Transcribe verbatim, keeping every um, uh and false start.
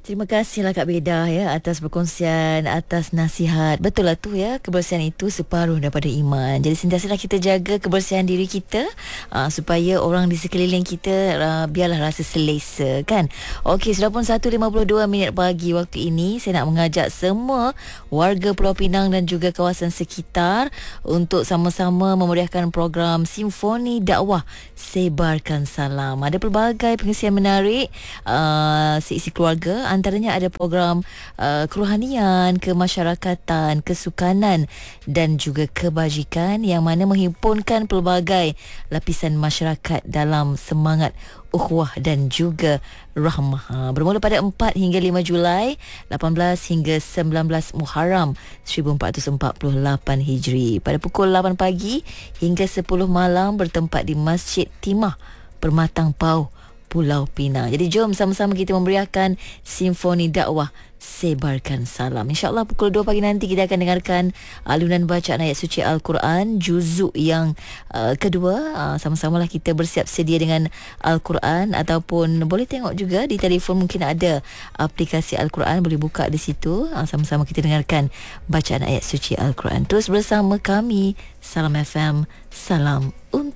Terima kasihlah Kak Beda ya atas perkongsian, atas nasihat. Betul lah tu ya, kebersihan itu separuh daripada iman. Jadi sentiasalah kita jaga kebersihan diri kita uh, supaya orang di sekeliling kita uh, biarlah rasa selesa kan. Okey, sudah pun satu lima puluh dua minit pagi waktu ini. Saya nak mengajak semua warga Pulau Pinang dan juga kawasan sekitar untuk sama-sama memeriahkan program Simfoni Dakwah Sebarkan Salam. Ada pelbagai pengisian menarik uh, seisi keluarga. Antaranya ada program uh, kerohanian, kemasyarakatan, kesukanan dan juga kebajikan yang mana menghimpunkan pelbagai lapisan masyarakat dalam semangat ukhuwah dan juga rahmah. Bermula pada empat hingga lima Julai, lapan belas hingga sembilan belas Muharram seribu empat ratus empat puluh lapan Hijri. Pada pukul lapan pagi hingga sepuluh malam bertempat di Masjid Timah, Permatang Pau, Pulau Pinang. Jadi jom sama-sama kita memeriahkan Simfoni Dakwah Sebarkan Salam. InsyaAllah pukul dua pagi nanti kita akan dengarkan alunan bacaan ayat suci Al-Quran juzuk yang uh, kedua. uh, Sama-samalah kita bersiap sedia dengan Al-Quran, ataupun boleh tengok juga di telefon, mungkin ada aplikasi Al-Quran, boleh buka di situ. uh, Sama-sama kita dengarkan bacaan ayat suci Al-Quran. Terus bersama kami, Salam F M, salam untuk